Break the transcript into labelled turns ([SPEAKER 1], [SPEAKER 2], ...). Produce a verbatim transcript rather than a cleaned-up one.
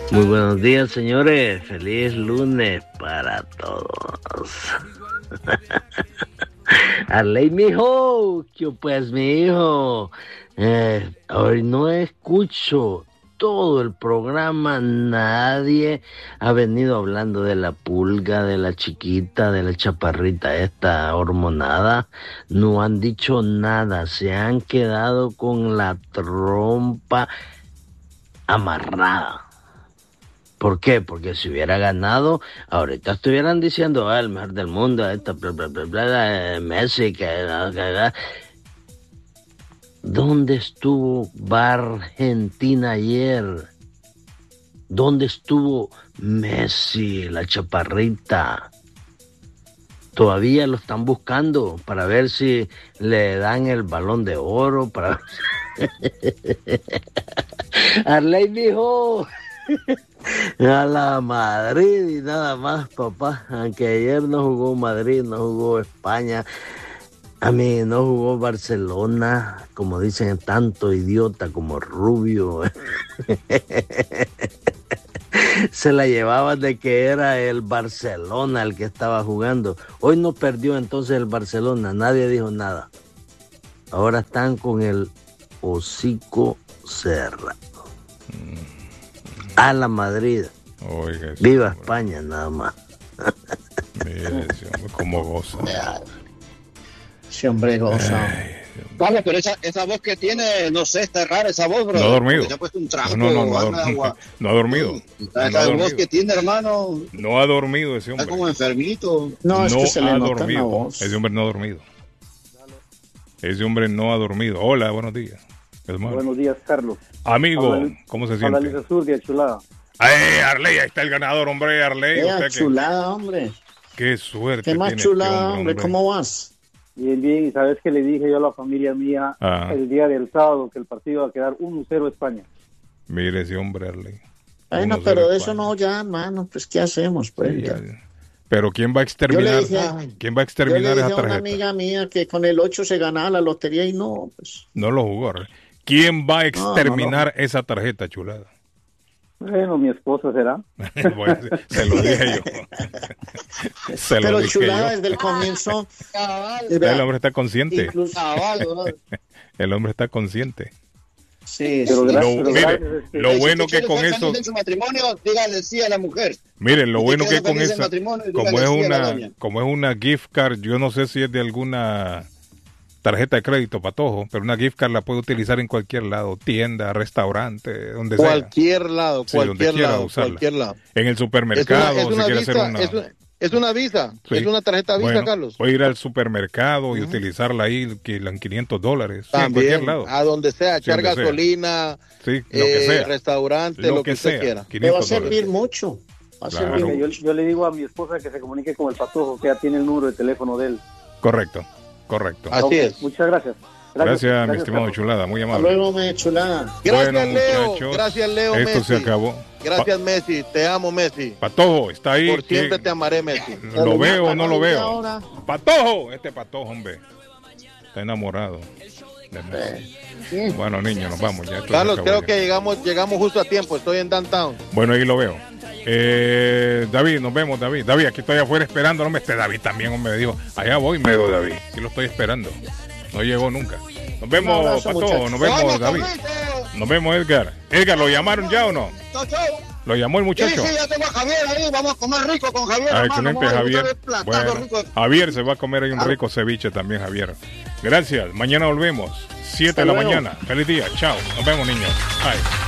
[SPEAKER 1] Muy buenos días, señores. Feliz lunes para todos. Arley, mijo. ¿Qué pues, mi hijo? Eh, hoy no escucho todo el programa. Nadie ha venido hablando de la pulga, de la chiquita, de la chaparrita esta hormonada. No han dicho nada. Se han quedado con la trompa amarrada. ¿Por qué? Porque si hubiera ganado, ahorita estuvieran diciendo, ah, el mejor del mundo, esta, bla, bla, bla, bla, Messi, que, que, que. ¿Dónde estuvo Argentina ayer? ¿Dónde estuvo Messi, la chaparrita? Todavía lo están buscando para ver si le dan el Balón de Oro, para... Arley, mijo. A la Madrid y nada más, papá. Aunque ayer no jugó Madrid, no jugó España, a mí no jugó Barcelona, como dicen tanto idiota como Rubio. Se la llevaban de que era el Barcelona el que estaba jugando. Hoy no perdió entonces el Barcelona, nadie dijo nada. Ahora están con el hocico cerrado. A la Madrid. Oiga, viva hombre. España, nada más.
[SPEAKER 2] Mire, ese hombre, cómo goza.
[SPEAKER 3] Ese hombre goza.
[SPEAKER 4] Vale, pero esa, esa voz que tiene, no sé, está rara esa voz, bro.
[SPEAKER 2] No ha dormido.
[SPEAKER 4] Se ha puesto un trapo,
[SPEAKER 2] no, no, no, no, no, no ha dormido.
[SPEAKER 4] Esa
[SPEAKER 2] no ha dormido.
[SPEAKER 4] voz que tiene, hermano.
[SPEAKER 2] No ha dormido ese hombre.
[SPEAKER 4] Está como enfermito.
[SPEAKER 3] No, es
[SPEAKER 2] no
[SPEAKER 3] que se le
[SPEAKER 2] ha
[SPEAKER 3] nota
[SPEAKER 2] dormido.
[SPEAKER 3] la voz.
[SPEAKER 2] Ese hombre no ha dormido. Ese hombre no ha dormido. Hola, buenos días. Hermano.
[SPEAKER 5] Buenos días, Carlos.
[SPEAKER 2] Amigo,
[SPEAKER 5] Habla,
[SPEAKER 2] ¿cómo se
[SPEAKER 5] habla
[SPEAKER 2] siente?
[SPEAKER 5] Luis Azurdia, chulada.
[SPEAKER 2] ¡Ay, Arley! Ahí está el ganador, hombre, Arley.
[SPEAKER 3] Qué chulada, que... hombre.
[SPEAKER 2] Qué suerte.
[SPEAKER 3] Qué más
[SPEAKER 2] tiene
[SPEAKER 3] chulada,
[SPEAKER 2] este hombre,
[SPEAKER 3] hombre. ¿Cómo vas?
[SPEAKER 5] Bien, bien. Y sabes que le dije yo a la familia mía
[SPEAKER 2] Ajá.
[SPEAKER 5] el día del sábado que el partido va a quedar uno cero España.
[SPEAKER 2] Mire ese hombre, Arley.
[SPEAKER 3] Bueno, pero de eso no ya, mano. Pues, ¿qué hacemos? Pues
[SPEAKER 2] sí,
[SPEAKER 3] ya.
[SPEAKER 2] Ya. Pero ¿quién va a exterminar?
[SPEAKER 3] Dije,
[SPEAKER 2] ¿Quién va a exterminar
[SPEAKER 3] yo le dije
[SPEAKER 2] esa tarjeta?
[SPEAKER 3] a una amiga mía que con el ocho se ganaba la lotería y no, pues.
[SPEAKER 2] No lo jugó, Arley. ¿Quién va a exterminar no, no, no. esa tarjeta, chulada?
[SPEAKER 5] Bueno, mi esposa será.
[SPEAKER 2] Bueno, se lo dije yo. Se
[SPEAKER 3] Pero
[SPEAKER 2] lo dije
[SPEAKER 3] chulada
[SPEAKER 2] yo.
[SPEAKER 3] desde el comienzo.
[SPEAKER 2] El hombre está consciente.
[SPEAKER 3] Incluso,
[SPEAKER 2] el hombre está consciente.
[SPEAKER 3] Sí,
[SPEAKER 5] pero
[SPEAKER 3] sí.
[SPEAKER 5] gracias,
[SPEAKER 2] Lo,
[SPEAKER 5] pero
[SPEAKER 2] mire,
[SPEAKER 5] gracias, este,
[SPEAKER 2] lo
[SPEAKER 4] si
[SPEAKER 2] bueno que con eso.
[SPEAKER 4] En su matrimonio, dígale sí a la mujer.
[SPEAKER 2] Miren, lo
[SPEAKER 4] si
[SPEAKER 2] bueno que con esa, como es
[SPEAKER 4] sí
[SPEAKER 2] una, como es una gift card, yo no sé si es de alguna tarjeta de crédito, Patojo, pero una gift card la puede utilizar en cualquier lado, tienda, restaurante, donde
[SPEAKER 6] cualquier
[SPEAKER 2] sea.
[SPEAKER 6] lado,
[SPEAKER 2] Sí,
[SPEAKER 6] cualquier lado,
[SPEAKER 2] usarla.
[SPEAKER 6] cualquier lado.
[SPEAKER 2] En el supermercado,
[SPEAKER 6] es una, es una
[SPEAKER 2] si quiere
[SPEAKER 6] visa,
[SPEAKER 2] hacer una...
[SPEAKER 6] Es una, es una visa, sí. Es una tarjeta visa,
[SPEAKER 2] bueno,
[SPEAKER 6] Carlos.
[SPEAKER 2] Puede ir al supermercado uh-huh. y utilizarla ahí, que en quinientos dólares. Sí, en cualquier lado.
[SPEAKER 6] A donde sea, echar
[SPEAKER 2] sí,
[SPEAKER 6] gasolina,
[SPEAKER 2] sí, lo que
[SPEAKER 6] eh,
[SPEAKER 2] sea.
[SPEAKER 6] restaurante,
[SPEAKER 2] lo,
[SPEAKER 6] lo
[SPEAKER 2] que,
[SPEAKER 6] que
[SPEAKER 2] sea.
[SPEAKER 6] usted quiera.
[SPEAKER 3] Te va a servir dólares. Mucho. Va a
[SPEAKER 2] claro.
[SPEAKER 3] servir.
[SPEAKER 5] Yo, yo le digo a mi esposa que se comunique con el Patojo, que ya tiene el número de teléfono de él.
[SPEAKER 2] Correcto, correcto.
[SPEAKER 6] Así
[SPEAKER 5] okay.
[SPEAKER 6] es.
[SPEAKER 5] Muchas gracias.
[SPEAKER 2] Gracias,
[SPEAKER 5] gracias
[SPEAKER 2] mi estimado
[SPEAKER 5] Carlos.
[SPEAKER 2] Chulada, muy amable.
[SPEAKER 3] Hasta luego, mi chulada.
[SPEAKER 6] Gracias,
[SPEAKER 2] bueno,
[SPEAKER 6] Leo.
[SPEAKER 2] Muchachos,
[SPEAKER 6] gracias, Leo.
[SPEAKER 2] Esto
[SPEAKER 6] Messi.
[SPEAKER 2] se acabó.
[SPEAKER 6] Gracias,
[SPEAKER 2] pa-
[SPEAKER 6] Messi. Te amo, Messi.
[SPEAKER 2] Patojo, está ahí.
[SPEAKER 6] Por siempre
[SPEAKER 2] ¿Quién?
[SPEAKER 6] te amaré, Messi.
[SPEAKER 2] ¿Lo veo o no lo veo? Patojo, este Patojo, hombre. Está enamorado.
[SPEAKER 3] Sí.
[SPEAKER 2] Bueno, niños, nos vamos ya.
[SPEAKER 6] Carlos, creo que llegamos, llegamos justo a tiempo. Estoy en downtown.
[SPEAKER 2] Bueno, ahí lo veo. Eh, David, nos vemos, David. David, aquí estoy afuera esperando. No me esté David también, hombre, me dijo. Allá voy, me dijo David. Aquí lo estoy esperando. No llegó nunca. Nos vemos, no, abrazo, Patojo. Muchachos. Nos vemos, David. Nos vemos, Edgar. Edgar, ¿lo llamaron ya o no? ¿Lo llamó el muchacho?
[SPEAKER 4] Sí, sí, ya tengo a Javier ahí. Vamos a comer rico con Javier.
[SPEAKER 2] Ah,
[SPEAKER 4] hermano.
[SPEAKER 2] excelente, Javier. Bueno,
[SPEAKER 4] rico.
[SPEAKER 2] Javier se va a comer ahí un rico ceviche también, Javier. Gracias. Mañana volvemos. siete de la mañana. Feliz día. Chao. Nos vemos, niños. Bye.